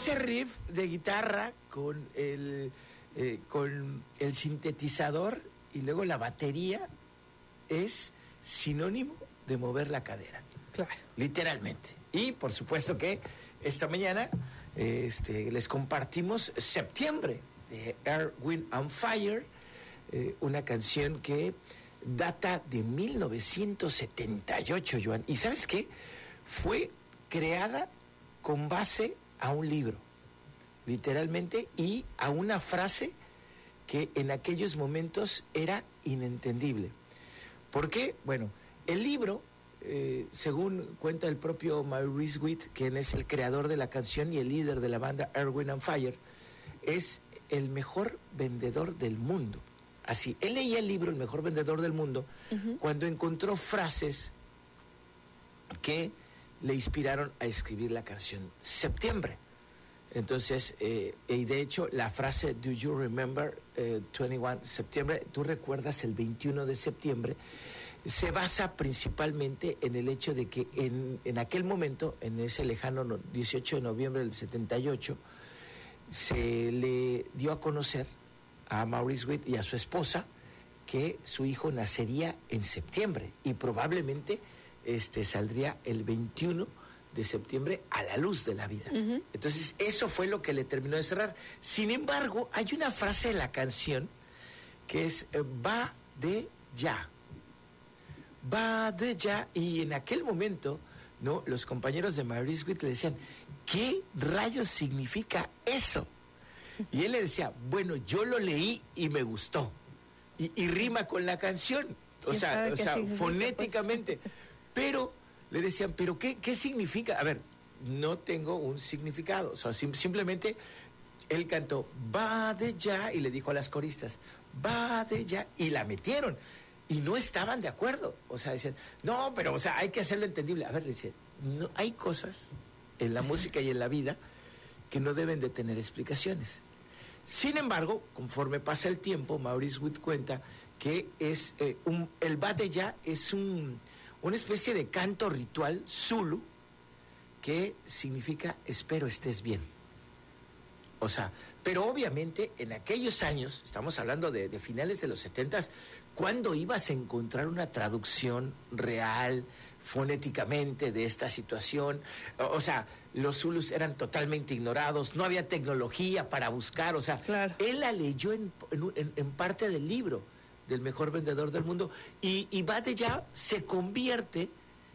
ese riff de guitarra con el sintetizador y luego la batería es sinónimo de mover la cadera. Claro. Literalmente. Y por supuesto que esta mañana les compartimos Septiembre de Earth, Wind and Fire, una canción que data de 1978, Joan. ¿Y sabes qué? Fue creada con base a un libro, literalmente, y a una frase que en aquellos momentos era inentendible. ¿Por qué? Bueno, el libro, según cuenta el propio Maurice Witt, quien es el creador de la canción y el líder de la banda Earth, Wind and Fire, es el mejor vendedor del mundo. Así, él leía el libro El mejor vendedor del mundo cuando encontró frases que le inspiraron a escribir la canción Septiembre. Entonces, y de hecho, la frase Do you remember 21 Septiembre? ¿Tú recuerdas el 21 de septiembre? Se basa principalmente en el hecho de que en aquel momento, en ese lejano 18 de noviembre del 78, se le dio a conocer a Maurice Witt y a su esposa que su hijo nacería en septiembre y probablemente saldría el 21 de septiembre a la luz de la vida. Entonces, eso fue lo que le terminó de cerrar. Sin embargo, hay una frase de la canción que es va de ya. Va de ya, y en aquel momento, ¿no?, los compañeros de Maurice Witt le decían, ¿qué rayos significa eso? Y él le decía, bueno, yo lo leí y me gustó. Y rima con la canción, o sea fonéticamente. Pues. Pero le decían, ¿pero qué significa? A ver, no tengo un significado. O sea, simplemente él cantó, va de ya, y le dijo a las coristas, va de ya, y la metieron. Y no estaban de acuerdo. O sea, decían, no, pero, o sea, hay que hacerlo entendible. A ver, le decían, no, hay cosas en la música y en la vida que no deben de tener explicaciones. Sin embargo, conforme pasa el tiempo, Maurice Witt cuenta que es el va de ya es una especie de canto ritual zulu que significa espero estés bien. O sea, pero obviamente en aquellos años, estamos hablando de finales de los 70s, ¿cuándo ibas a encontrar una traducción real, fonéticamente, de esta situación? O sea, los zulus eran totalmente ignorados, no había tecnología para buscar, o sea, claro. Él la leyó en parte del libro del mejor vendedor del mundo, y va de ya se convierte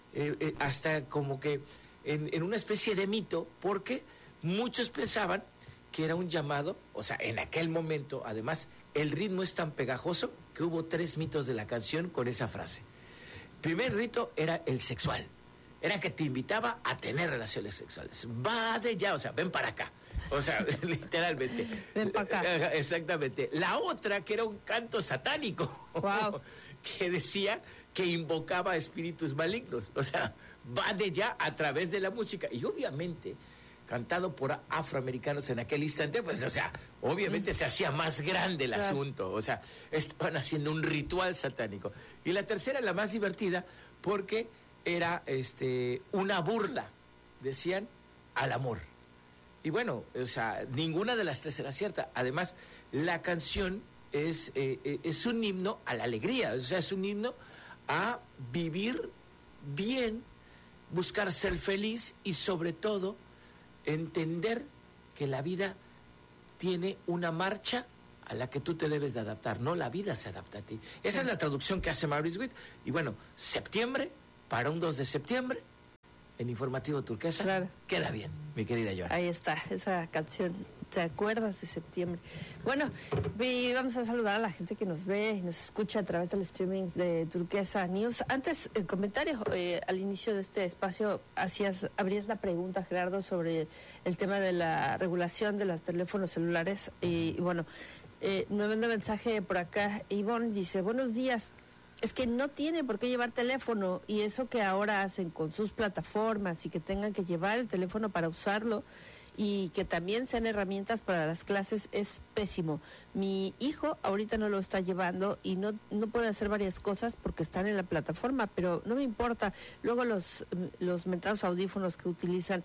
hasta como que en una especie de mito, porque muchos pensaban que era un llamado, o sea, en aquel momento, además, el ritmo es tan pegajoso que hubo 3 mitos de la canción con esa frase. Primer rito era el sexual, era que te invitaba a tener relaciones sexuales. Va de ya, o sea, ven para acá, o sea, literalmente. Ven para acá. Exactamente. La otra, que era un canto satánico, wow. que decía que invocaba a espíritus malignos, o sea, va de ya a través de la música, y obviamente cantado por afroamericanos en aquel instante, pues, o sea, obviamente se hacía más grande el asunto, o sea, estaban haciendo un ritual satánico. Y la tercera, la más divertida, porque era una burla, decían, al amor. Y bueno, o sea, ninguna de las tres era cierta. Además, la canción es un himno a la alegría, o sea, es un himno a vivir bien, buscar ser feliz y sobre todo entender que la vida tiene una marcha a la que tú te debes de adaptar, no la vida se adapta a ti. Esa es la traducción que hace Maurice Witt. Y bueno, septiembre, para un 2 de septiembre, en Informativo Turquesa, claro. Queda bien, mi querida Joana. Ahí está, esa canción, ¿te acuerdas de septiembre? Bueno, y vamos a saludar a la gente que nos ve y nos escucha a través del streaming de Turquesa News. Antes, el comentario al inicio de este espacio, abrías la pregunta, Gerardo, sobre el tema de la regulación de los teléfonos celulares. Y bueno, me manda mensaje por acá, Ivonne dice, buenos días. Es que no tiene por qué llevar teléfono, y eso que ahora hacen con sus plataformas y que tengan que llevar el teléfono para usarlo y que también sean herramientas para las clases es pésimo. Mi hijo ahorita no lo está llevando y no puede hacer varias cosas porque están en la plataforma, pero no me importa. Luego los mentados audífonos que utilizan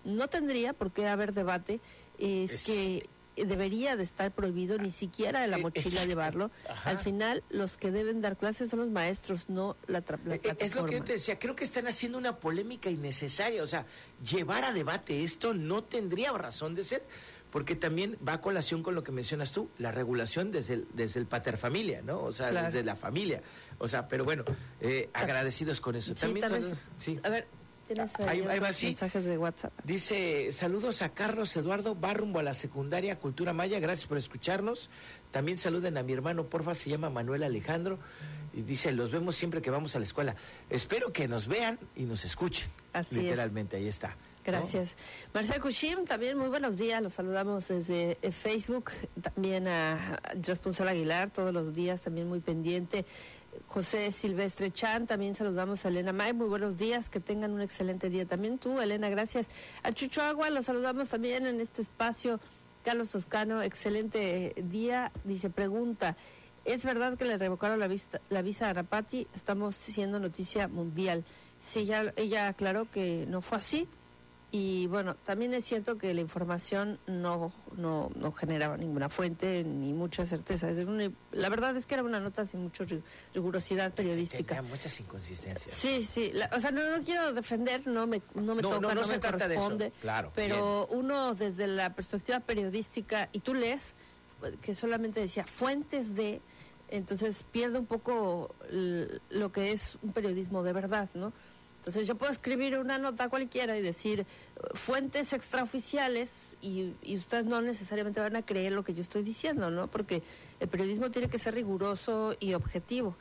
no tendría por qué haber debate, que debería de estar prohibido ni siquiera de la mochila llevarlo. Ajá. Al final, los que deben dar clases son los maestros, no la plataforma. Es lo que yo te decía, creo que están haciendo una polémica innecesaria, o sea, llevar a debate esto no tendría razón de ser, porque también va a colación con lo que mencionas tú, la regulación desde el paterfamilia, ¿no? O sea, claro, desde la familia. O sea, pero bueno, agradecidos con eso. Sí, también. Sí. A ver, tienes ahí va, sí. Mensajes de WhatsApp. Dice, saludos a Carlos Eduardo, va rumbo a la secundaria Cultura Maya, gracias por escucharnos. También saluden a mi hermano, porfa, se llama Manuel Alejandro. Y dice, los vemos siempre que vamos a la escuela. Espero que nos vean y nos escuchen. Así literalmente, ahí está. Gracias. ¿No? Marcel Cushim, también muy buenos días, los saludamos desde Facebook, también a Responsable Aguilar, todos los días, también muy pendiente. José Silvestre Chan, también saludamos a Elena May, muy buenos días, que tengan un excelente día. También tú, Elena, gracias. A Chucho Agua, los saludamos también en este espacio. Carlos Toscano, excelente día, dice, pregunta, ¿es verdad que le revocaron la visa a Arapati? Estamos siendo noticia mundial. Sí, ella aclaró que no fue así. Y bueno, también es cierto que la información no generaba ninguna fuente ni mucha certeza. La verdad es que era una nota sin mucha rigurosidad periodística. Tenía muchas inconsistencias. Sí, o sea, no quiero defender, no me toca, no me corresponde. Claro, pero bien. Uno desde la perspectiva periodística, y tú lees que solamente decía fuentes de, entonces pierde un poco lo que es un periodismo de verdad, ¿no? Entonces yo puedo escribir una nota cualquiera y decir fuentes extraoficiales y ustedes no necesariamente van a creer lo que yo estoy diciendo, ¿no? Porque el periodismo tiene que ser riguroso y objetivo,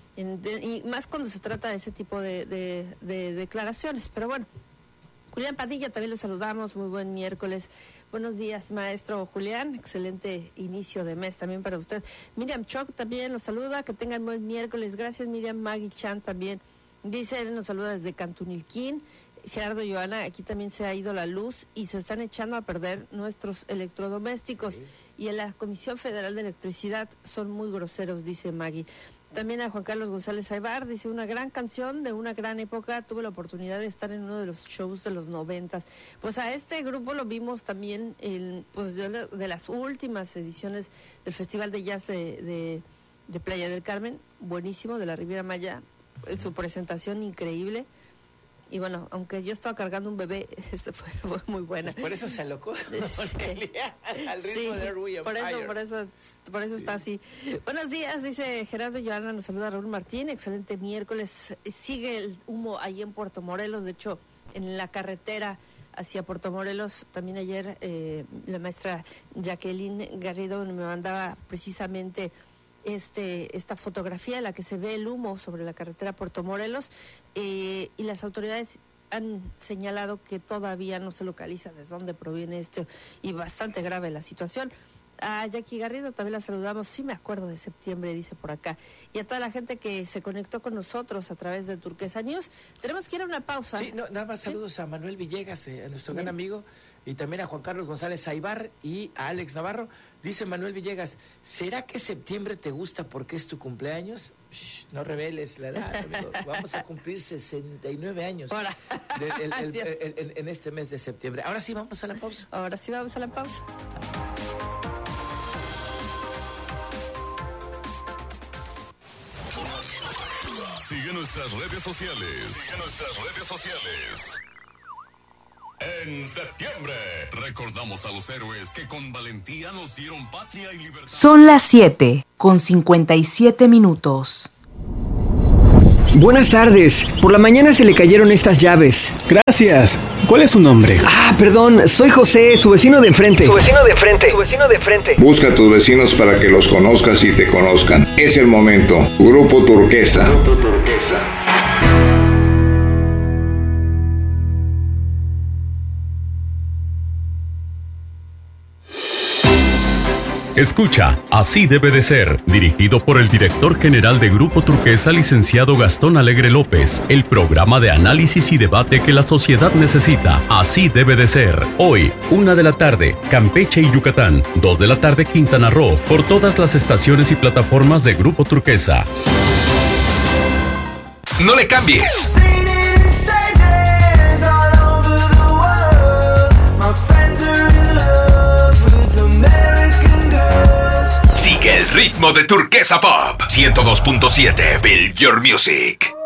y más cuando se trata de ese tipo de declaraciones. Pero bueno, Julián Padilla también lo saludamos, muy buen miércoles. Buenos días, maestro Julián, excelente inicio de mes también para usted. Miriam Choc también los saluda, que tengan buen miércoles. Gracias, Miriam. Maggie Chan también. Dice, él nos saluda desde Cantunilquín. Gerardo Joana, aquí también se ha ido la luz y se están echando a perder nuestros electrodomésticos. Sí. Y en la Comisión Federal de Electricidad son muy groseros, dice Maggie. También a Juan Carlos González Aybar, dice, una gran canción de una gran época. Tuve la oportunidad de estar en uno de los shows de los 90s. Pues a este grupo lo vimos también de las últimas ediciones del Festival de Jazz de Playa del Carmen, buenísimo, de la Riviera Maya. Su presentación increíble. Y bueno, aunque yo estaba cargando un bebé, fue muy buena. Por eso se alocó. Al ritmo de Ruy. Por eso está así. Buenos días, dice Gerardo Joana, nos saluda Raúl Martín, excelente miércoles. Sigue el humo ahí en Puerto Morelos, de hecho, en la carretera hacia Puerto Morelos. También ayer la maestra Jacqueline Garrido me mandaba precisamente esta fotografía en la que se ve el humo sobre la carretera Puerto Morelos, y las autoridades han señalado que todavía no se localiza de dónde proviene esto, y bastante grave la situación. A Jackie Garrido también la saludamos, sí me acuerdo de septiembre, dice por acá, y a toda la gente que se conectó con nosotros a través de Turquesa News. Tenemos que ir a una pausa. Sí, nada más saludos a Manuel Villegas, a nuestro gran amigo, y también a Juan Carlos González Aybar y a Alex Navarro. Dice Manuel Villegas, ¿será que septiembre te gusta porque es tu cumpleaños? No reveles la edad, amigo. Vamos a cumplir 69 años en este mes de septiembre. Ahora sí vamos a la pausa. Sigue nuestras redes sociales. En septiembre, recordamos a los héroes que con valentía nos dieron patria y libertad. Son las 7:57. Buenas tardes. Por la mañana se le cayeron estas llaves. Gracias. ¿Cuál es su nombre? Perdón. Soy José, su vecino de enfrente. Busca a tus vecinos para que los conozcas y te conozcan. Es el momento. Grupo Turquesa. Escucha, Así debe de ser, dirigido por el director general de Grupo Turquesa, licenciado Gastón Alegre López, el programa de análisis y debate que la sociedad necesita. Así debe de ser. Hoy, 1 de la tarde, Campeche y Yucatán, 2 de la tarde, Quintana Roo, por todas las estaciones y plataformas de Grupo Turquesa. No le cambies. ritmo de Turquesa Pop 102.7. Build Your Music.